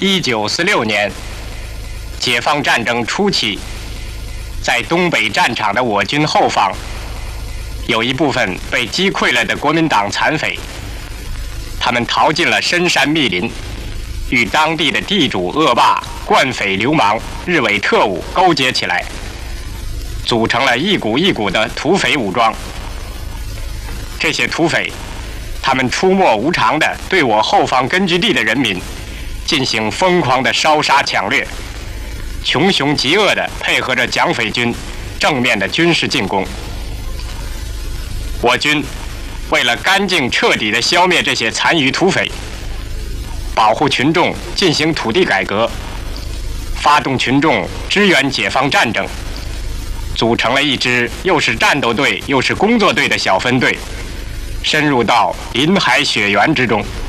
1946年，解放战争初期，在东北战场的我军后方，有一部分被击溃了的国民党残匪，他们逃进了深山密林，与当地的地主、恶霸、惯匪、流氓、日伪特务勾结起来，组成了一股一股的土匪武装。这些土匪，他们出没无常地对我后方根据地的人民进行疯狂的烧杀抢掠，穷凶极恶地配合着蒋匪军正面的军事进攻。我军为了干净彻底地消灭这些残余土匪，保护群众进行土地改革，发动群众支援解放战争，组成了一支又是战斗队又是工作队的小分队，深入到林海雪原之中。